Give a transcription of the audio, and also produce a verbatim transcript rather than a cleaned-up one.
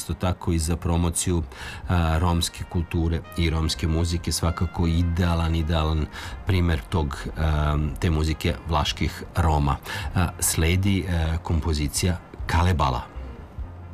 isto tako i za promociju a, romske kulture i romske muzike, svakako idealan, idealan primer tog, a, te muzike vlaških Roma. A, sledi a, kompozicija Kalebala.